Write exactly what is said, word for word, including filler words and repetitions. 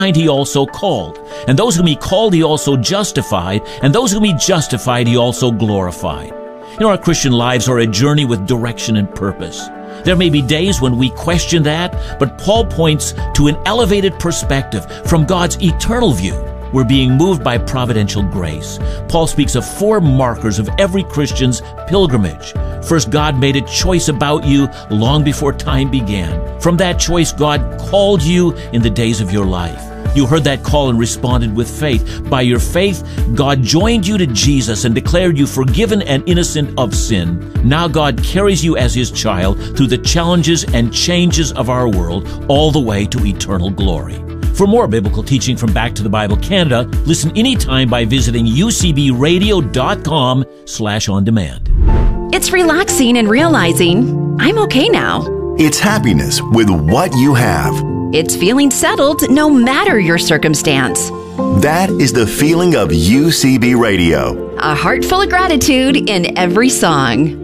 he also called. And those whom he called, he also justified. And those whom he justified, he also glorified. You know, our Christian lives are a journey with direction and purpose. There may be days when we question that, but Paul points to an elevated perspective from God's eternal view. We're being moved by providential grace. Paul speaks of four markers of every Christian's pilgrimage. First, God made a choice about you long before time began. From that choice, God called you in the days of your life. You heard that call and responded with faith. By your faith, God joined you to Jesus and declared you forgiven and innocent of sin. Now God carries you as His child through the challenges and changes of our world all the way to eternal glory. For more biblical teaching from Back to the Bible Canada, listen anytime by visiting u c b radio dot com slash on demand. It's relaxing and realizing I'm okay now. It's happiness with what you have. It's feeling settled no matter your circumstance. That is the feeling of U C B Radio. A heart full of gratitude in every song.